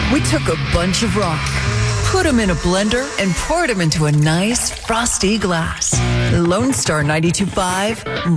We took a bunch of rock, put them in a blender, and poured them into a nice frosty glass. Lone Star 92.5